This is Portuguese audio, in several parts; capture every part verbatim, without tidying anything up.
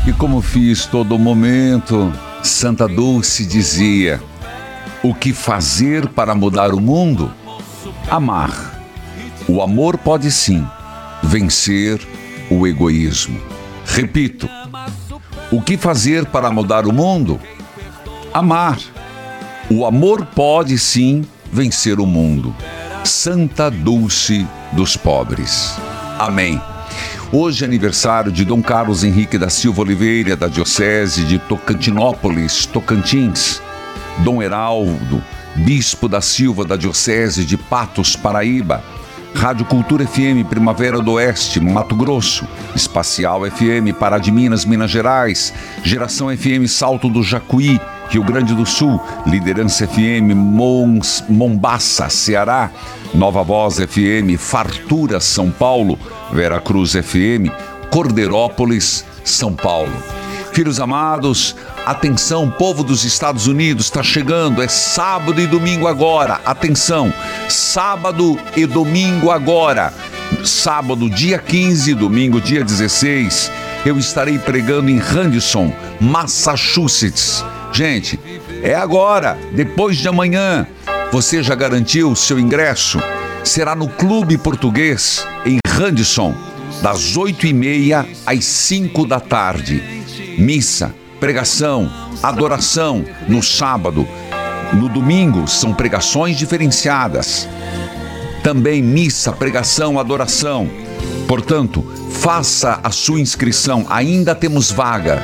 E como fiz todo momento, Santa Dulce dizia: o que fazer para mudar o mundo? Amar. O amor pode sim vencer o egoísmo. Repito, o que fazer para mudar o mundo? Amar. O amor pode sim vencer o mundo. Santa Dulce dos pobres. Amém. Hoje é aniversário de Dom Carlos Henrique da Silva Oliveira, da Diocese de Tocantinópolis, Tocantins. Dom Heraldo, Bispo da Silva, da Diocese de Patos, Paraíba. Rádio Cultura F M, Primavera do Oeste, Mato Grosso. Espacial F M, Pará de Minas, Minas Gerais. Geração F M, Salto do Jacuí, Rio Grande do Sul. Liderança F M, Mons, Mombaça, Ceará. Nova Voz F M, Fartura, São Paulo. Veracruz F M, Cordeirópolis, São Paulo. Filhos amados, atenção, povo dos Estados Unidos, está chegando, é sábado e domingo agora, atenção, sábado e domingo agora, sábado dia quinze, domingo dia dezesseis, eu estarei pregando em Henderson, Massachusetts. Gente, é agora, depois de amanhã. Você já garantiu o seu ingresso? Será no Clube Português, em Henderson, das oito e meia às cinco da tarde. Missa, pregação, adoração no sábado. No domingo são pregações diferenciadas. Também missa, pregação, adoração. Portanto, faça a sua inscrição, ainda temos vaga.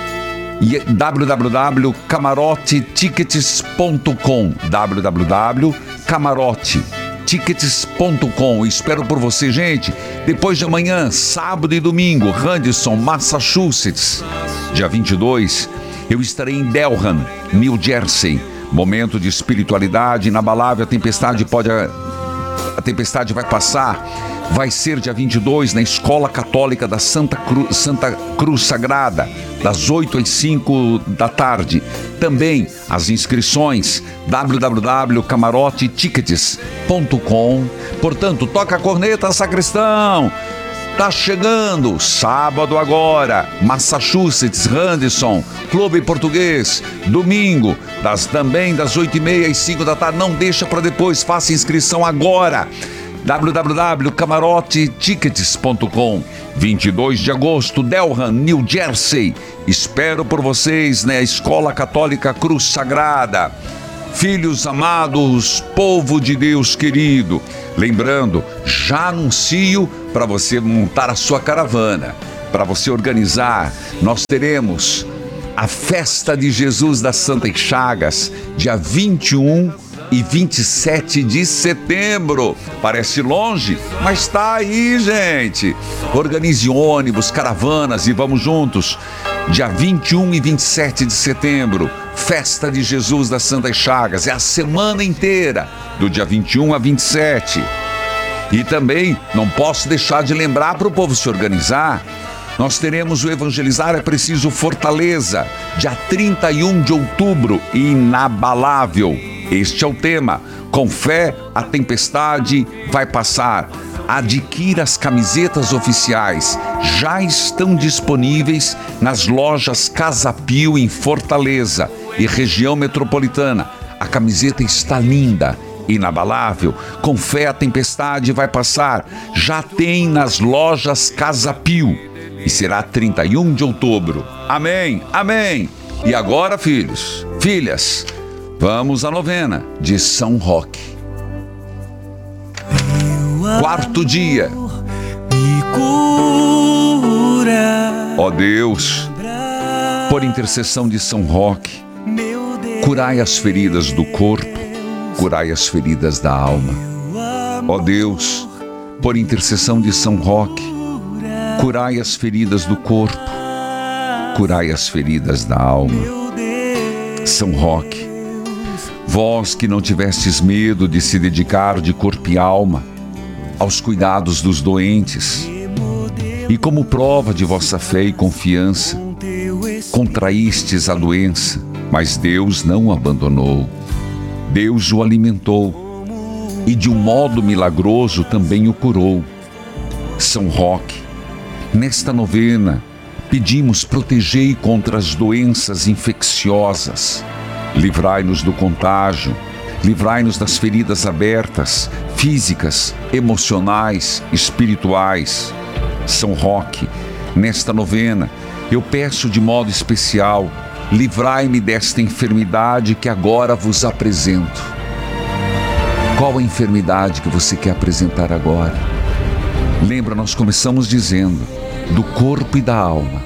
w w w ponto camarote tickets ponto com w w w ponto camarote tickets ponto com. Espero por você, gente. Depois de amanhã, sábado e domingo, Henderson, Massachusetts. Dia vinte e dois, eu estarei em Delran, New Jersey. Momento de espiritualidade inabalável. A tempestade pode... A tempestade vai passar. Vai ser dia vinte e dois na Escola Católica da Santa, Cru... Santa Cruz Sagrada, das oito às cinco da tarde. Também as inscrições, w w w ponto camarote tickets ponto com. Portanto, toca a corneta, sacristão. Tá chegando, sábado agora, Massachusetts, Henderson, Clube Português, domingo, das, também das oito e meia às cinco da tarde. Não deixa para depois, faça inscrição agora. w w w ponto camarote tickets ponto com. vinte e dois de agosto, Delran, New Jersey. Espero por vocês na Escola Católica Cruz Sagrada. Filhos amados, povo de Deus querido, lembrando, já anuncio para você montar a sua caravana, para você organizar. Nós teremos a Festa de Jesus das Santas Chagas, dia vinte e um e vinte e sete de setembro. Parece longe, mas tá aí, gente. Organize ônibus, caravanas e vamos juntos. Dia vinte e um e vinte e sete de setembro, Festa de Jesus das Santas Chagas. É a semana inteira, do dia vinte e um a vinte e sete. E também não posso deixar de lembrar para o povo se organizar. Nós teremos o Evangelizar é Preciso Fortaleza, dia trinta e um de outubro, inabalável. Este é o tema. Com fé, a tempestade vai passar. Adquira as camisetas oficiais. Já estão disponíveis nas lojas Casa Pio em Fortaleza e região metropolitana. A camiseta está linda, inabalável. Com fé, a tempestade vai passar. Já tem nas lojas Casa Pio. E será trinta e um de outubro. Amém, amém. E agora, filhos, filhas, vamos à novena de São Roque. Quarto dia. Ó Deus, por intercessão de São Roque, curai as feridas do corpo, curai as feridas da alma. Ó Deus, por intercessão de São Roque, curai as feridas do corpo, curai as feridas da alma. São Roque, vós que não tivestes medo de se dedicar de corpo e alma aos cuidados dos doentes, e como prova de vossa fé e confiança, contraístes a doença, mas Deus não o abandonou. Deus o alimentou e de um modo milagroso também o curou. São Roque, nesta novena, Pedimos, protegei contra as doenças infecciosas. Livrai-nos do contágio. Livrai-nos das feridas abertas, físicas, emocionais, espirituais. São Roque, nesta novena, eu peço de modo especial, livrai-me desta enfermidade que agora vos apresento. Qual a enfermidade que você quer apresentar agora? Lembra, nós começamos dizendo, do corpo e da alma.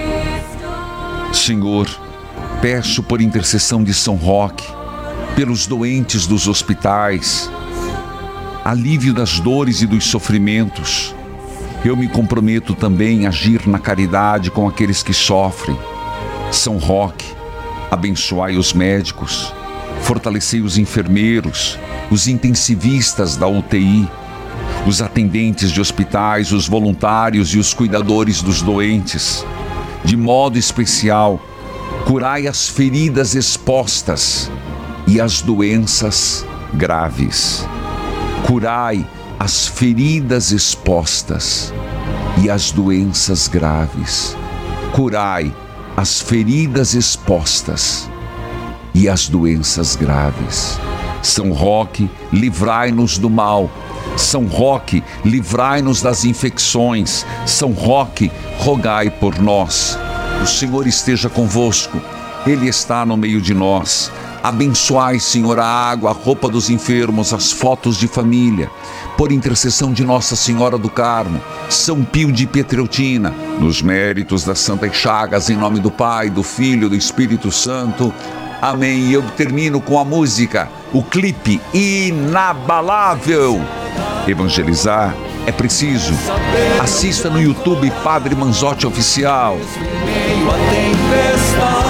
Senhor, peço por intercessão de São Roque, pelos doentes dos hospitais, alívio das dores e dos sofrimentos. Eu me comprometo também a agir na caridade com aqueles que sofrem. São Roque, abençoai os médicos, fortalecei os enfermeiros, os intensivistas da U T I, os atendentes de hospitais, os voluntários e os cuidadores dos doentes. De modo especial, curai as feridas expostas e as doenças graves. Curai as feridas expostas e as doenças graves. Curai as feridas expostas e as doenças graves. São Roque, livrai-nos do mal. São Roque, livrai-nos das infecções. São Roque, rogai por nós. O Senhor esteja convosco. Ele está no meio de nós. Abençoai, Senhor, a água, a roupa dos enfermos, as fotos de família. Por intercessão de Nossa Senhora do Carmo, São Pio de Pietreutina, nos méritos das Santas Chagas, em nome do Pai, do Filho e do Espírito Santo. Amém. E eu termino com a música, o clipe Inabalável. Evangelizar é preciso. Assista no YouTube Padre Manzotti Oficial. Meio a tempestade,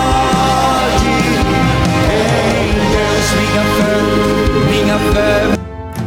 em Deus minha fé, minha fé.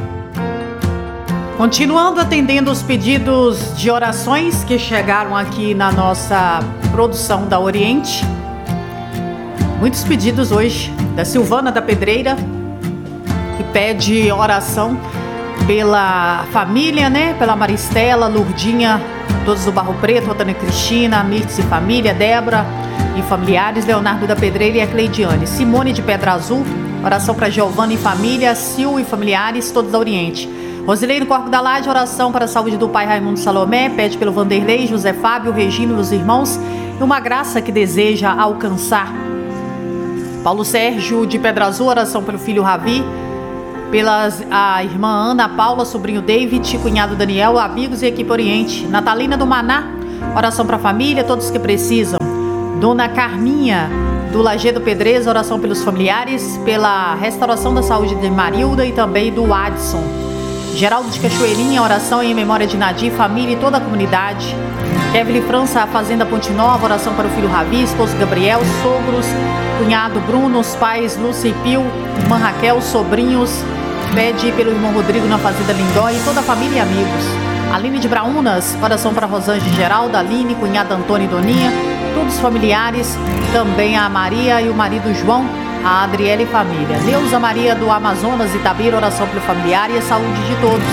Continuando atendendo os pedidos de orações que chegaram aqui na nossa produção da Oriente. Muitos pedidos hoje, da Silvana da Pedreira, que pede oração pela família, né? Pela Maristela, Lurdinha, todos do Barro Preto, a Tânia Cristina, a Mirtz e família, Débora e familiares, Leonardo da Pedreira e a Cleidiane. Simone de Pedra Azul, oração para Giovana e família, Sil e familiares, todos da Oriente. Rosileiro Corpo da Laje, oração para a saúde do pai Raimundo Salomé, pede pelo Vanderlei, José Fábio, Regino e os irmãos, e uma graça que deseja alcançar. Paulo Sérgio de Pedra Azul, oração pelo filho Ravi, pela a irmã Ana Paula, sobrinho David, cunhado Daniel, amigos e equipe Oriente. Natalina do Maná, oração para a família, todos que precisam. Dona Carminha do Lajeado Pedreza, oração pelos familiares, pela restauração da saúde de Marilda e também do Adson. Geraldo de Cachoeirinha, oração em memória de Nadir, família e toda a comunidade. Kevin França, a Fazenda Ponte Nova, oração para o filho Ravi, esposo Gabriel, sogros, cunhado Bruno, os pais Lúcia e Pio, irmã Raquel, sobrinhos, pede pelo irmão Rodrigo na Fazenda Lindó e toda a família e amigos. Aline de Braunas, oração para Rosângela Geralda, Aline, cunhada Antônia e Doninha, todos os familiares, também a Maria e o marido João, a Adriele e família. Neuza Maria do Amazonas, Itabira, oração pelo familiar e a saúde de todos.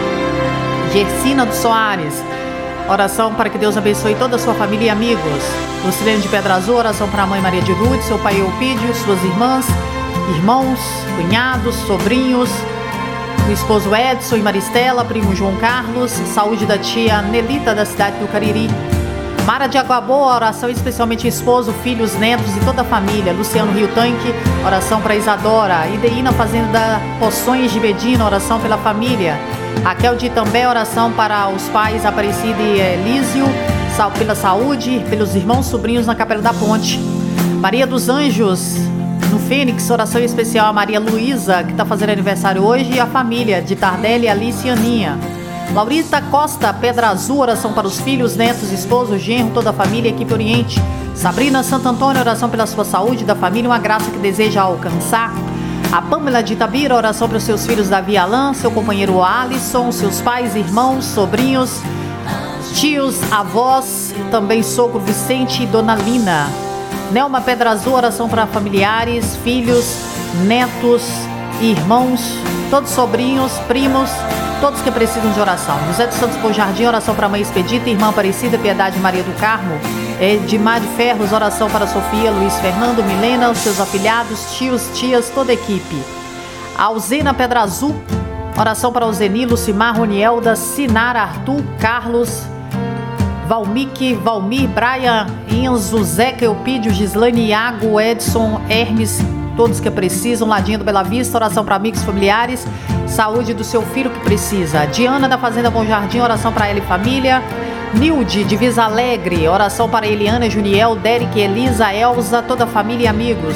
Gersina dos Soares, oração para que Deus abençoe toda a sua família e amigos. Lucilene de Pedra Azul, oração para a mãe Maria de Lourdes, seu pai Eupídio, suas irmãs, irmãos, cunhados, sobrinhos, o esposo Edson e Maristela, primo João Carlos, saúde da tia Nelita da cidade do Cariri. Mara de Água Boa, oração especialmente esposo, filhos, netos e toda a família. Luciano Rio Tanque, oração para Isadora. Ideína Fazenda Poções de Medina, oração pela família. Raquel de Itambé, oração para os pais Aparecida e Elísio, pela saúde, pelos irmãos sobrinhos na Capela da Ponte. Maria dos Anjos, no Fênix, oração especial a Maria Luísa, que está fazendo aniversário hoje, e a família de Tardelli, Alice e Aninha. Laurita Costa, Pedra Azul, oração para os filhos, netos, esposo, genro, toda a família, equipe Oriente. Sabrina Santo Antônio, oração pela sua saúde, da família, uma graça que deseja alcançar. A Pâmela de Itabira, oração para os seus filhos Davi e Alain, seu companheiro Alisson, seus pais, irmãos, sobrinhos, tios, avós, também sogro Vicente e Dona Lina. Nelma Pedra Azul, oração para familiares, filhos, netos, irmãos, todos sobrinhos, primos, todos que precisam de oração. José dos Santos Bom Jardim, oração para a Mãe Expedita, Irmã Aparecida, Piedade Maria do Carmo. Edmar de Ferros, oração para Sofia, Luiz Fernando, Milena, os seus afilhados, tios, tias, toda a equipe. Alzena Pedra Azul, oração para Alzeni, Lucimar, Ronielda, Sinara, Arthur, Carlos, Valmique, Valmir, Brian, Enzo, Zeca, Eupídio, Gislaine, Iago, Edson, Hermes, todos que precisam. Ladinha do Bela Vista, oração para amigos familiares, saúde do seu filho que precisa. Diana da Fazenda Bom Jardim, oração para ela e família. Nilde, de Visa Alegre, oração para Eliana, Juniel, Derek, Elisa, Elza, toda a família e amigos.